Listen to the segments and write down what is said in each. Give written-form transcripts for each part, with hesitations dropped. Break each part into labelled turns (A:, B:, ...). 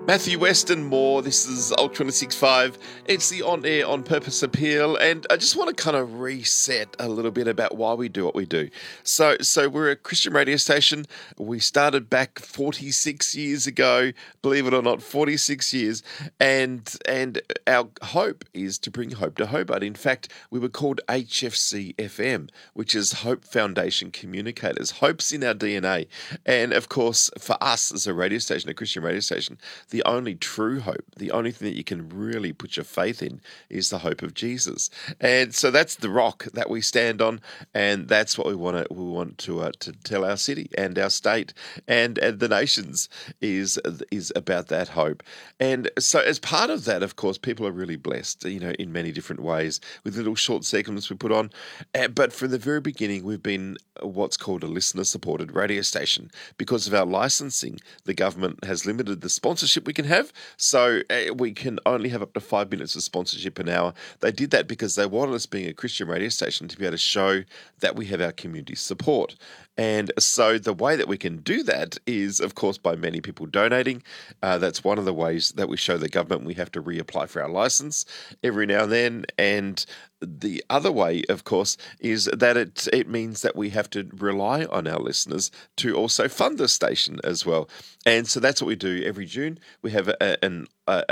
A: Matthew Weston Moore, this is Ultra 265. It's the On Air On Purpose appeal, and I just want to kind of reset a little bit about why we do what we do. So we're a Christian radio station. We started back 46 years ago, believe it or not, 46 years, and our hope is to bring hope to Hobart. In fact, we were called HFC FM, which is Hope Foundation Communicators. Hope's in our DNA, and of course, for us as a radio station, a Christian radio station, the only true hope, the only thing that you can really put your faith in is the hope of Jesus. And so that's the rock that we stand on, and that's what we want to tell our city and our state and the nations is about that hope. And so as part of that, of course, people are really blessed, in many different ways with little short segments we put on. But from the very beginning, we've been what's called a listener-supported radio station. Because of our licensing, the government has limited the sponsorship we can have, so we can only have up to 5 minutes of sponsorship an hour. They did that because they wanted us, being a Christian radio station, to be able to show that we have our community support. And so the way that we can do that is, of course, by many people donating. That's one of the ways that we show the government we have to reapply for our license every now and then. And the other way, of course, is that it means that we have to rely on our listeners to also fund the station as well. And so that's what we do every June. We have an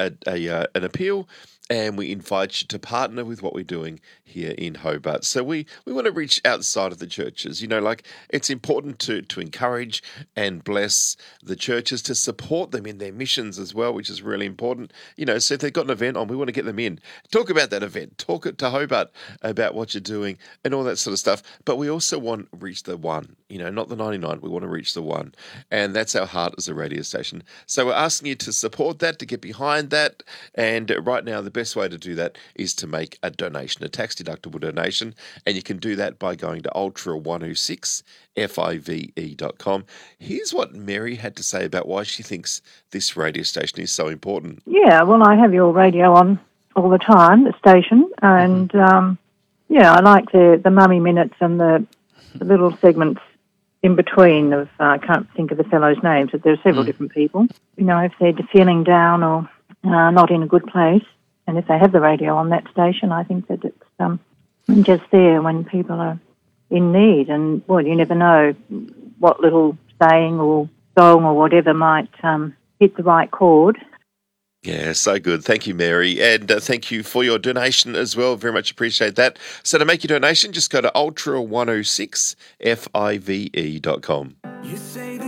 A: appeal, and we invite you to partner with what we're doing here in Hobart. So we want to reach outside of the churches. It's important to encourage and bless the churches, to support them in their missions as well, which is really important. So if they've got an event on, we want to get them in. Talk about that event. Talk it to Hobart about what you're doing and all that sort of stuff. But we also want to reach the one, not the 99. We want to reach the one. And that's our heart as a radio station. So we're asking you to support that, to get behind that. And right now, the best way to do that is to make a donation, a tax-deductible donation. And you can do that by going to ultra106five.com. Here's what Mary had to say about why she thinks this radio station is so important.
B: Yeah, well, I have your radio on all the time, the station, and I like the mummy minutes and the little segments in between of, I can't think of the fellows' names, but there are several different people. If they're feeling down or not in a good place, and if they have the radio on that station, I think that it's just there when people are in need. And, well, you never know what little saying or song or whatever might hit the right chord.
A: Yeah, so good. Thank you, Mary. And thank you for your donation as well. Very much appreciate that. So to make your donation, just go to ultra106five.com. You say